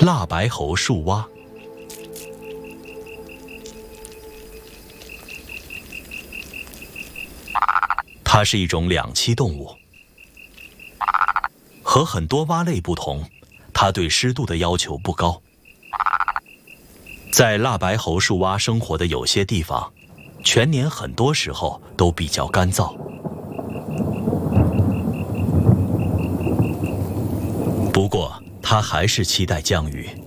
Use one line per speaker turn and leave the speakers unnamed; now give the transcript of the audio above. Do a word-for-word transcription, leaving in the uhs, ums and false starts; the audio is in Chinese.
蜡白喉树蛙，它是一种两栖动物，和很多蛙类不同，它对湿度的要求不高。在蜡白喉树蛙生活的有些地方，全年很多时候都比较干燥。不过，它还是期待降雨。